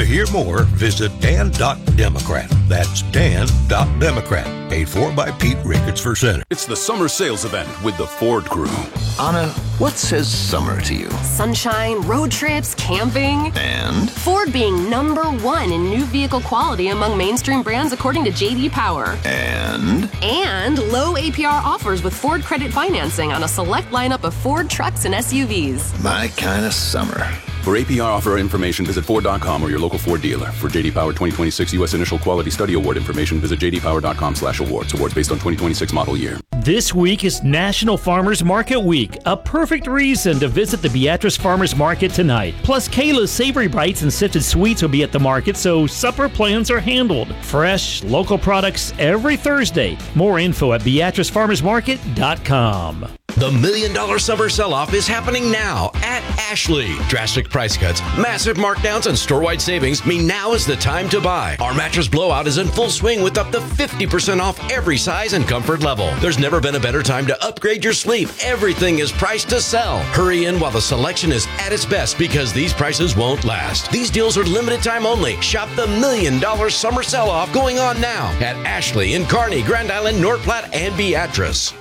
hear more, visit Dan.Democrat. That's Dan.Democrat. Paid for by Pete Ricketts for Senate. It's the summer sales event with the Ford Crew. Anna, what says summer to you? Sunshine, road trips, camping. And? Ford being #1 in new vehicle quality among mainstream brands according to J.D. Power. And? And low APR offers with Ford credit financing on a select lineup of Ford trucks and SUVs. My kind of summer. For APR offer information, visit Ford.com or your local Ford dealer. For J.D. Power 2026 U.S. Initial Quality Study Award information, visit jdpower.com/awards. Awards based on 2026 model year. This week is National Farmers Market Week, a perfect reason to visit the Beatrice Farmers Market tonight. Plus, Kayla's Savory Bites and Sifted Sweets will be at the market, so supper plans are handled. Fresh, local products every Thursday. More info at BeatriceFarmersMarket.com. The $1 Million Summer Sell-Off is happening now at Ashley. Drastic price cuts, massive markdowns, and store-wide savings mean now is the time to buy. Our mattress blowout is in full swing with up to 50% off every size and comfort level. There's never been a better time to upgrade your sleep. Everything is priced to sell. Hurry in while the selection is at its best because these prices won't last. These deals are limited time only. Shop the $1 Million Summer Sell-Off going on now at Ashley in Kearney, Grand Island, North Platte, and Beatrice.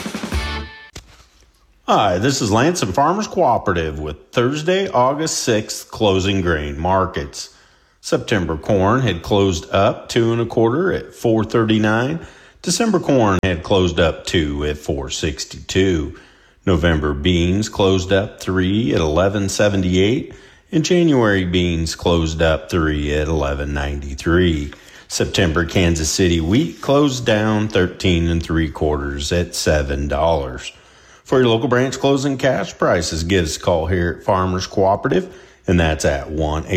Hi, this is Lance and Farmers Cooperative with Thursday, August 6th closing grain markets. September corn had closed up 2 1/4 at $4.39. December corn had closed up 2 at $4.62. November beans closed up 3 at $11.78. And January beans closed up 3 at $11.93. September Kansas City wheat closed down 13 3/4 at $7. For your local branch closing cash prices, give us a call here at Farmers Cooperative, and that's at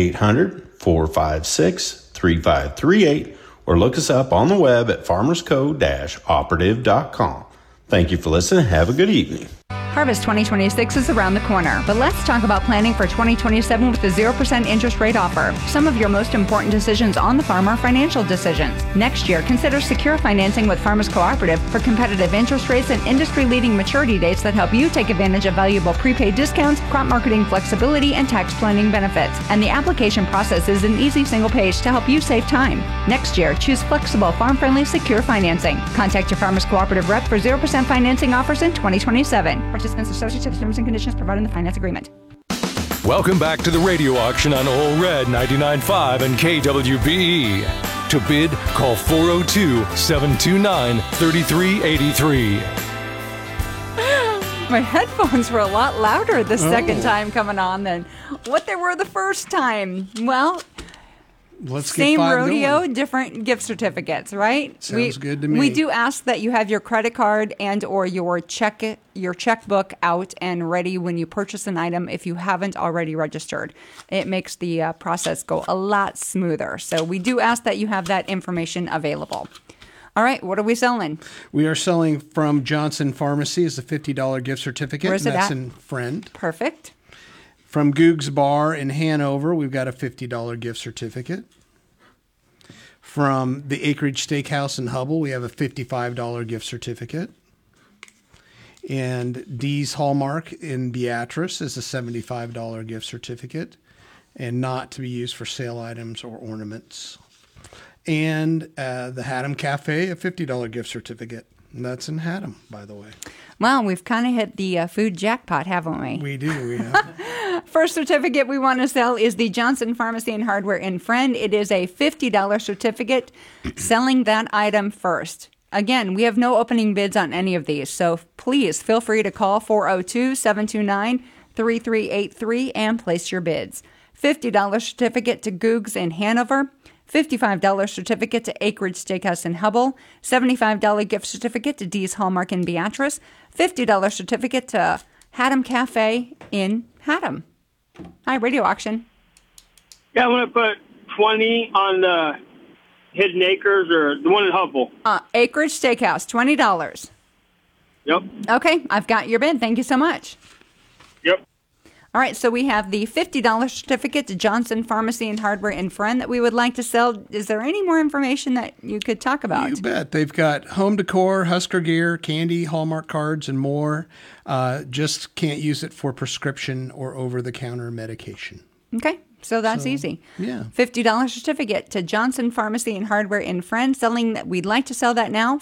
1-800-456-3538, or look us up on the web at farmersco-operative.com. Thank you for listening. Have a good evening. Harvest 2026 is around the corner, but let's talk about planning for 2027 with the 0% interest rate offer. Some of your most important decisions on the farm are financial decisions. Next year, consider secure financing with Farmers Cooperative for competitive interest rates and industry-leading maturity dates that help you take advantage of valuable prepaid discounts, crop marketing flexibility, and tax planning benefits. And the application process is an easy single page to help you save time. Next year, choose flexible, farm-friendly, secure financing. Contact your Farmers Cooperative rep for 0% financing offers in 2027. Participants are subject to the terms and conditions provided in the finance agreement. Welcome back to the radio auction on Ole Red 99.5 and KWBE. To bid, call 402-729-3383. My headphones were a lot louder the second time coming on than what they were the first time. Well, let's get same five rodeo, going. different gift certificates, right? Sounds good to me. We do ask that you have your credit card and or your checkbook out and ready when you purchase an item if you haven't already registered. It makes the process go a lot smoother. So we do ask that you have that information available. All right, what are we selling? We are selling from Johnson Pharmacy as a $50 gift certificate. Where's it That's at? in Friend. Perfect. From Goog's Bar in Hanover, we've got a $50 gift certificate. From the Acreage Steakhouse in Hubble, we have a $55 gift certificate. And Dee's Hallmark in Beatrice is a $75 gift certificate, and not to be used for sale items or ornaments. And the Haddam Cafe, a $50 gift certificate. And that's in Haddam, by the way. Well, we've kind of hit the food jackpot, haven't we? We do, we have. First certificate we want to sell is the Johnson Pharmacy and Hardware in Friend. It is a $50 certificate. Selling that item first. Again, we have no opening bids on any of these, so please feel free to call 402-729-3383 and place your bids. $50 certificate to Goog's in Hanover. $55 certificate to Acreage Steakhouse in Hubble, $75 gift certificate to Dee's Hallmark in Beatrice, $50 certificate to Haddam Cafe in Haddam. Hi, radio auction. Yeah, I'm going to put 20 on the Hidden Acres or the one in Hubble. Acreage Steakhouse, $20. Yep. Okay, I've got your bid. Thank you so much. Yep. All right, so we have the $50 certificate to Johnson Pharmacy and Hardware in Friend that we would like to sell. Is there any more information that you could talk about? You bet. They've got home decor, Husker gear, candy, Hallmark cards, and more. Just can't use it for prescription or over-the-counter medication. Okay. So that's easy. Yeah. $50 certificate to Johnson Pharmacy and Hardware in Friend. Selling that, we'd like to sell that now.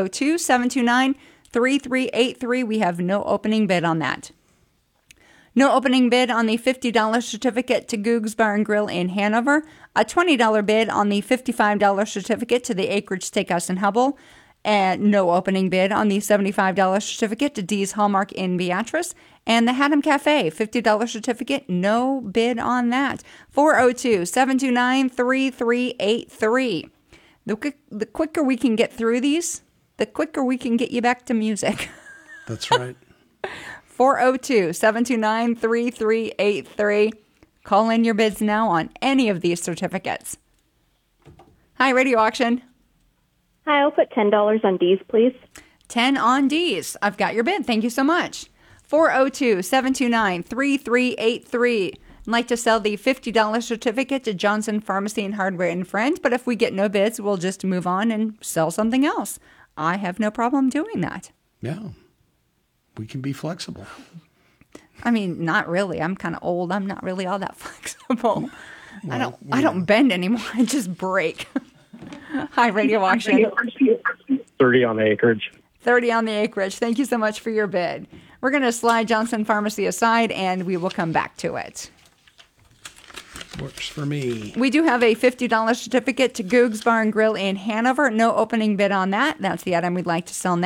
402-729-3383. We have no opening bid on that. No opening bid on the $50 certificate to Goog's Bar and Grill in Hanover. A $20 bid on the $55 certificate to the Acreage Steakhouse in Hubble. And no opening bid on the $75 certificate to Dee's Hallmark in Beatrice. And the Haddam Cafe, $50 certificate, no bid on that. 402-729-3383. The quicker we can get through these, the quicker we can get you back to music. That's right. 402-729-3383. Call in your bids now on any of these certificates. Hi, Radio Auction. Hi, I'll put $10 on D's, please. 10 on D's. I've got your bid. Thank you so much. 402-729-3383. I'd like to sell the $50 certificate to Johnson Pharmacy and Hardware in Friend, but if we get no bids, we'll just move on and sell something else. I have no problem doing that. Yeah. We can be flexible. I mean, not really. I'm kind of old. I'm not really all that flexible. Well, I don't bend anymore. I just break. Hi, Radio Auction. 30 on the acreage. 30 on the acreage. Thank you so much for your bid. We're going to slide Johnson Pharmacy aside, and we will come back to it. Works for me. We do have a $50 certificate to Goog's Bar and Grill in Hanover. No opening bid on that. That's the item we'd like to sell now.